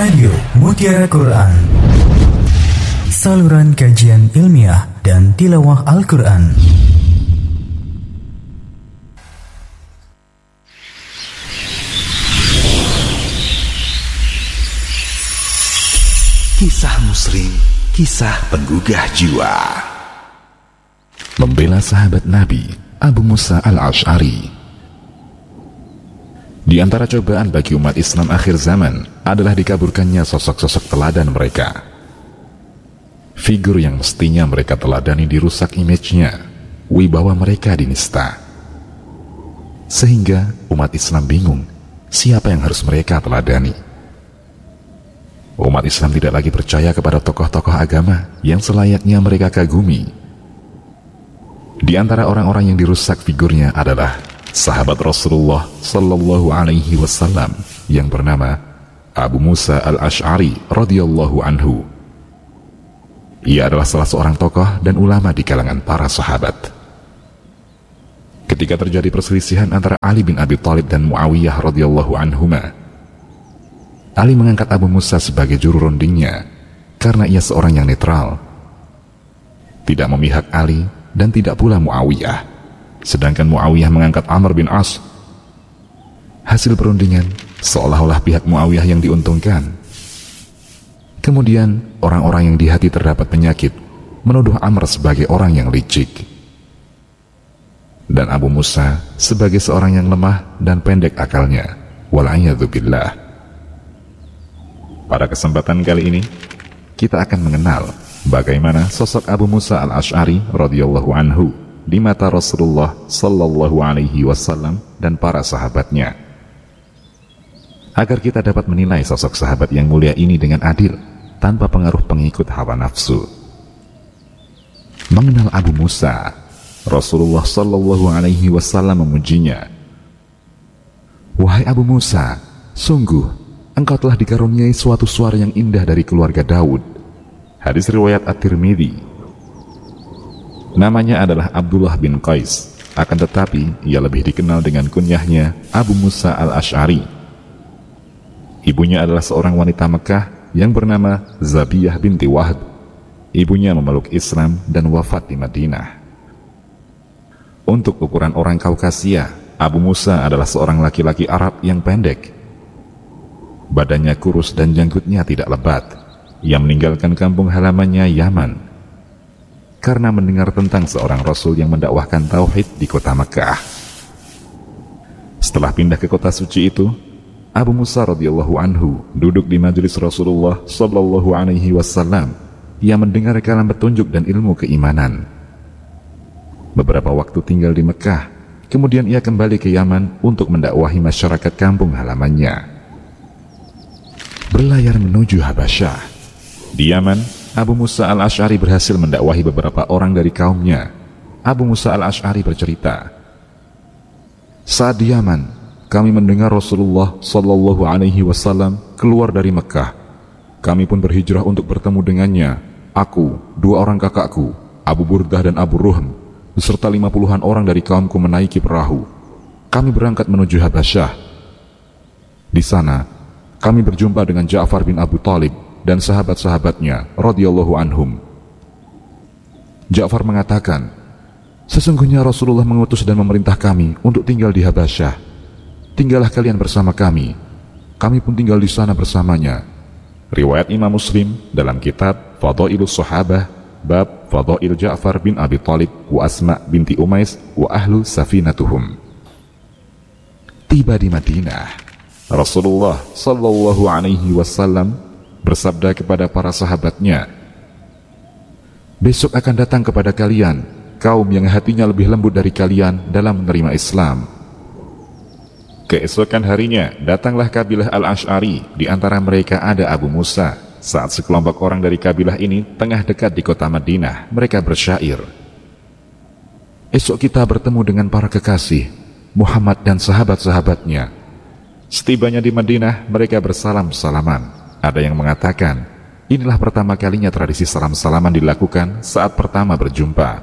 Radio Mutiara Quran, saluran kajian ilmiah dan tilawah Al-Quran. Kisah Muslim, kisah penggugah jiwa. Membela sahabat Nabi Abu Musa al-Ash'ari. Di antara cobaan bagi umat Islam akhir zaman adalah dikaburkannya sosok-sosok teladan mereka. Figur yang mestinya mereka teladani dirusak image-nya, wibawa mereka dinista. Sehingga umat Islam bingung siapa yang harus mereka teladani. Umat Islam tidak lagi percaya kepada tokoh-tokoh agama yang selayaknya mereka kagumi. Di antara orang-orang yang dirusak figurnya adalah sahabat Rasulullah Sallallahu Alaihi Wasallam yang bernama Abu Musa al-Ash'ari radhiyallahu anhu. Ia adalah salah seorang tokoh dan ulama di kalangan para sahabat. Ketika terjadi perselisihan antara Ali bin Abi Thalib dan Muawiyah radhiyallahu anhuma, Ali mengangkat Abu Musa sebagai juru rundingnya karena ia seorang yang netral, tidak memihak Ali dan tidak pula Muawiyah. Sedangkan Muawiyah mengangkat Amr bin As. Hasil perundingan seolah-olah pihak Muawiyah yang diuntungkan. Kemudian orang-orang yang di hati terdapat penyakit menuduh Amr sebagai orang yang licik dan Abu Musa sebagai seorang yang lemah dan pendek akalnya. Wal'iyadzubillah. Pada kesempatan kali ini kita akan mengenal bagaimana sosok Abu Musa al-Ash'ari radhiyallahu anhu di mata Rasulullah Sallallahu Alaihi Wasallam dan para sahabatnya, agar kita dapat menilai sosok sahabat yang mulia ini dengan adil tanpa pengaruh pengikut hawa nafsu. Mengenal Abu Musa, Rasulullah Sallallahu Alaihi Wasallam memujinya. Wahai Abu Musa, sungguh engkau telah dikaruniai suatu suara yang indah dari keluarga Daud. Hadis riwayat At-Tirmidzi. Namanya adalah Abdullah bin Qais, akan tetapi ia lebih dikenal dengan kunyahnya Abu Musa al-Ash'ari. Ibunya adalah seorang wanita Mekah yang bernama Zabiyah binti Wahb. Ibunya memeluk Islam dan wafat di Madinah. Untuk ukuran orang Kaukasia, Abu Musa adalah seorang laki-laki Arab yang pendek. Badannya kurus dan janggutnya tidak lebat. Ia meninggalkan kampung halamannya Yaman karena mendengar tentang seorang Rasul yang mendakwahkan tauhid di kota Mekah. Setelah pindah ke kota suci itu, Abu Musa radhiyallahu anhu duduk di majelis Rasulullah Sallallahu Alaihi Wasallam. Ia mendengar kalam petunjuk dan ilmu keimanan. Beberapa waktu tinggal di Mekah, kemudian ia kembali ke Yaman untuk mendakwahi masyarakat kampung halamannya. Berlayar menuju Habasyah. Di Yaman, Abu Musa al-Ash'ari berhasil mendakwahi beberapa orang dari kaumnya. Abu Musa al-Ash'ari bercerita, saat di Yaman, kami mendengar Rasulullah Sallallahu Alaihi Wasallam keluar dari Mekah. Kami pun berhijrah untuk bertemu dengannya. Aku, dua orang kakakku, Abu Burdah dan Abu Ruhm, beserta 50-an orang dari kaumku menaiki perahu. Kami berangkat menuju Habasyah. Di sana, kami berjumpa dengan Ja'far bin Abu Thalib dan sahabat-sahabatnya radhiyallahu anhum. Ja'far mengatakan, sesungguhnya Rasulullah mengutus dan memerintah kami untuk tinggal di Habasyah. Tinggallah kalian bersama kami. Kami pun tinggal di sana bersamanya. Riwayat Imam Muslim dalam kitab Fadailus Sahabah, bab Fadail Ja'far bin Abi Thalib wa Asma binti Umais wa ahlu safinatuhum. Tiba di Madinah, Rasulullah Sallallahu Alaihi Wasallam bersabda kepada para sahabatnya, besok akan datang kepada kalian kaum yang hatinya lebih lembut dari kalian dalam menerima Islam. Keesokan harinya datanglah kabilah al-Ash'ari. Di antara mereka ada Abu Musa. Saat sekelompok orang dari kabilah ini tengah dekat di kota Madinah, mereka bersyair, esok kita bertemu dengan para kekasih Muhammad dan sahabat-sahabatnya. Setibanya di Madinah, mereka bersalam-salaman. Ada yang mengatakan, inilah pertama kalinya tradisi salam-salaman dilakukan saat pertama berjumpa.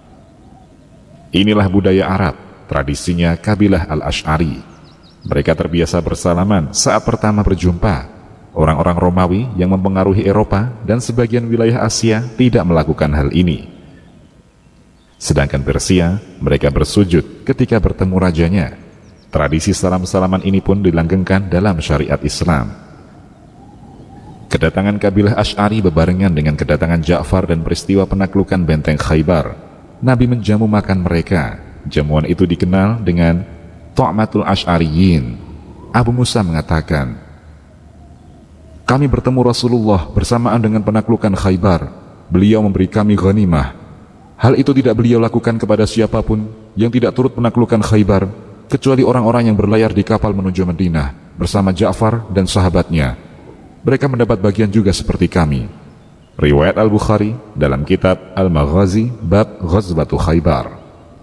Inilah budaya Arab, tradisinya kabilah al-Ash'ari. Mereka terbiasa bersalaman saat pertama berjumpa. Orang-orang Romawi yang mempengaruhi Eropa dan sebagian wilayah Asia tidak melakukan hal ini. Sedangkan Persia, mereka bersujud ketika bertemu rajanya. Tradisi salam-salaman ini pun dilanggengkan dalam syariat Islam. Kedatangan kabilah Asy'ari bebarengan dengan kedatangan Ja'far dan peristiwa penaklukan benteng Khaybar. Nabi menjamu makan mereka. Jamuan itu dikenal dengan Ta'matul Asy'ariyin. Abu Musa mengatakan, "Kami bertemu Rasulullah bersamaan dengan penaklukan Khaybar. Beliau memberi kami ghanimah. Hal itu tidak beliau lakukan kepada siapapun yang tidak turut penaklukan Khaybar, kecuali orang-orang yang berlayar di kapal menuju Madinah bersama Ja'far dan sahabatnya. Mereka mendapat bagian juga seperti kami." Riwayat Al-Bukhari dalam kitab Al-Maghazi bab Ghazwatu Khaybar.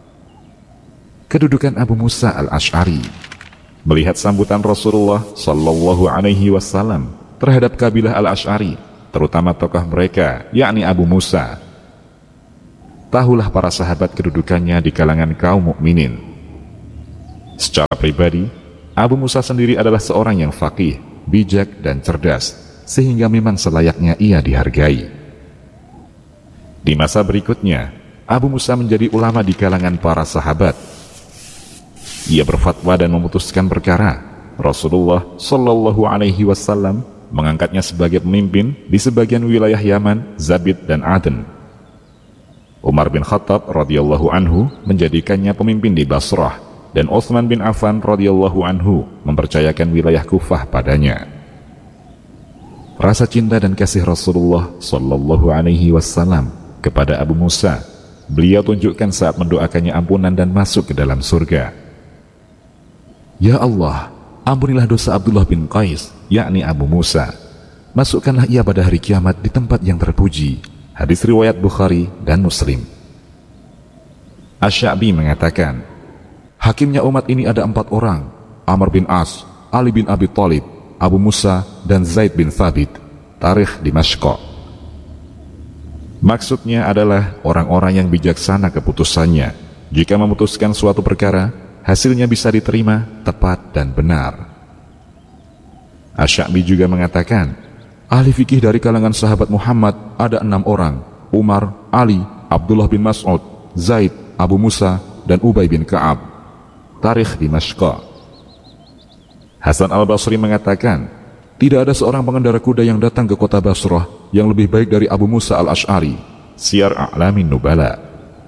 Kedudukan Abu Musa al-Asy'ari. Melihat sambutan Rasulullah sallallahu alaihi wasallam terhadap kabilah al-Asy'ari, terutama tokoh mereka, yakni Abu Musa. Tahulah para sahabat kedudukannya di kalangan kaum mukminin. Secara pribadi, Abu Musa sendiri adalah seorang yang faqih, bijak dan cerdas, sehingga memang selayaknya ia dihargai. Di masa berikutnya, Abu Musa menjadi ulama di kalangan para sahabat. Ia berfatwa dan memutuskan perkara. Rasulullah Shallallahu Alaihi Wasallam mengangkatnya sebagai pemimpin di sebagian wilayah Yaman, Zabid dan Aden. Umar bin Khattab radhiyallahu anhu menjadikannya pemimpin di Basrah, dan Utsman bin Affan radhiyallahu anhu mempercayakan wilayah Kufah padanya. Rasa cinta dan kasih Rasulullah sallallahu alaihi wasallam kepada Abu Musa beliau tunjukkan saat mendoakannya ampunan dan masuk ke dalam surga. "Ya Allah, ampunilah dosa Abdullah bin Qais, yakni Abu Musa. Masukkanlah ia pada hari kiamat di tempat yang terpuji." Hadis riwayat Bukhari dan Muslim. Asy-Sya'bi mengatakan, hakimnya umat ini ada 4 orang, Amr bin As, Ali bin Abi Thalib, Abu Musa, dan Zaid bin Thabit. Tarikh Dimashq. Maksudnya adalah orang-orang yang bijaksana keputusannya. Jika memutuskan suatu perkara, hasilnya bisa diterima, tepat dan benar. Asy-Sya'bi juga mengatakan, ahli fikih dari kalangan sahabat Muhammad ada 6 orang, Umar, Ali, Abdullah bin Mas'ud, Zaid, Abu Musa, dan Ubay bin Ka'ab. Tarikh Dimashq. Hasan al-Basri mengatakan, tidak ada seorang pengendara kuda yang datang ke kota Basrah yang lebih baik dari Abu Musa al-Asy'ari. Siyar A'lamin Nubala.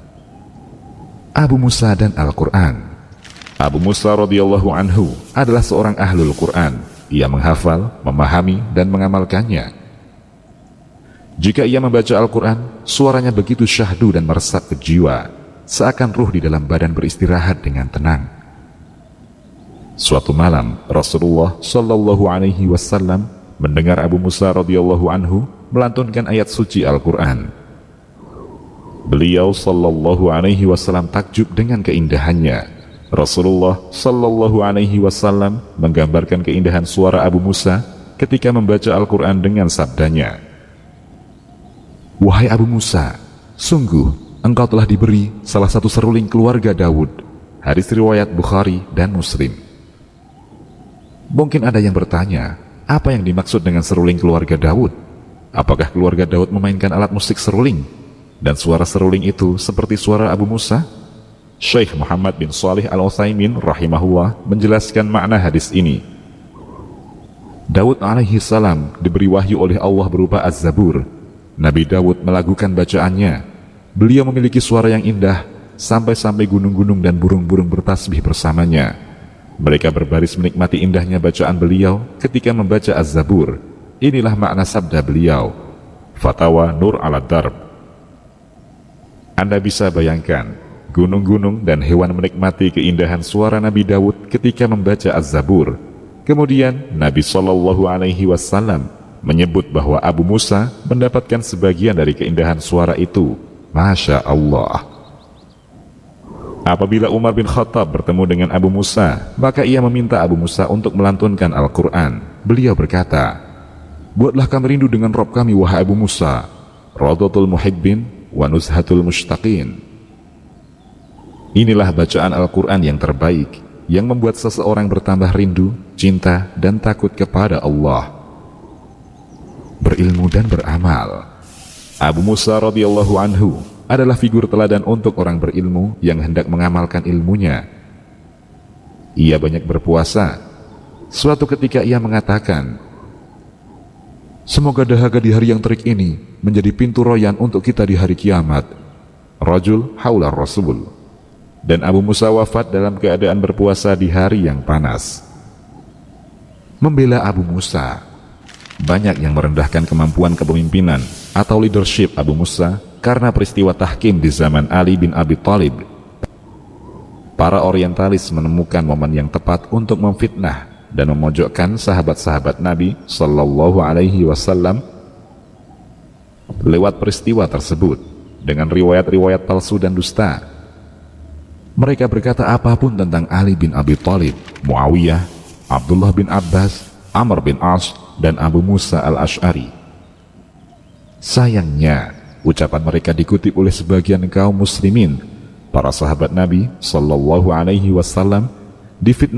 Abu Musa dan Al-Quran. Abu Musa radhiyallahu anhu adalah seorang ahlul Quran. Ia menghafal, memahami, dan mengamalkannya. Jika ia membaca Al-Quran, suaranya begitu syahdu dan meresap ke jiwa, seakan ruh di dalam badan beristirahat dengan tenang. Suatu malam, Rasulullah Shallallahu Alaihi Wasallam mendengar Abu Musa radhiyallahu anhu melantunkan ayat suci Al-Quran. Beliau Shallallahu Alaihi Wasallam takjub dengan keindahannya. Rasulullah Shallallahu Alaihi Wasallam menggambarkan keindahan suara Abu Musa ketika membaca Al-Quran dengan sabdanya, "Wahai Abu Musa, sungguh engkau telah diberi salah satu seruling keluarga Daud." Hadis riwayat Bukhari dan Muslim. Mungkin ada yang bertanya, apa yang dimaksud dengan seruling keluarga Daud? Apakah keluarga Daud memainkan alat musik seruling? Dan suara seruling itu seperti suara Abu Musa? Syekh Muhammad bin Shalih Al-Utsaimin rahimahullah menjelaskan makna hadis ini. Daud alaihi salam diberi wahyu oleh Allah berupa Az-Zabur. Nabi Daud melakukan bacaannya. Beliau memiliki suara yang indah, sampai-sampai gunung-gunung dan burung-burung bertasbih bersamanya. Mereka berbaris menikmati indahnya bacaan beliau ketika membaca Az-Zabur. Inilah makna sabda beliau. Fatawa Nur al-Darb. Anda bisa bayangkan, gunung-gunung dan hewan menikmati keindahan suara Nabi Daud ketika membaca Az-Zabur. Kemudian Nabi Shallallahu Alaihi Wasallam menyebut bahwa Abu Musa mendapatkan sebagian dari keindahan suara itu. Masya Allah. Apabila Umar bin Khattab bertemu dengan Abu Musa, maka ia meminta Abu Musa untuk melantunkan Al-Quran. Beliau berkata, "Buatlah kami rindu dengan Rabb kami, wahai Abu Musa. Rawdatul Muhibbin wa Nuzhatul Mushtaqin." Inilah bacaan Al-Quran yang terbaik, yang membuat seseorang bertambah rindu, cinta, dan takut kepada Allah. berilmu dan beramal. Abu Musa radhiyallahu anhu adalah figur teladan untuk orang berilmu yang hendak mengamalkan ilmunya. Ia banyak berpuasa. Suatu ketika ia mengatakan, "Semoga dahaga di hari yang terik ini menjadi pintu royan untuk kita di hari kiamat." Rajul haula Rasul. Dan Abu Musa wafat dalam keadaan berpuasa di hari yang panas. Membela Abu Musa. Banyak yang merendahkan kemampuan kepemimpinan atau leadership Abu Musa karena peristiwa tahkim di zaman Ali bin Abi Thalib. Para orientalis menemukan momen yang tepat untuk memfitnah dan memojokkan sahabat-sahabat Nabi Sallallahu Alaihi Wasallam lewat peristiwa tersebut dengan riwayat-riwayat palsu dan dusta. Mereka berkata apapun tentang Ali bin Abi Thalib, Muawiyah, Abdullah bin Abbas, Amr bin As, dan Abu Musa al-Ash'ari. Sayangnya, ucapan mereka dikutip oleh sebagian kaum muslimin. Para sahabat Nabi Sallallahu Alaihi Wasallam difitnah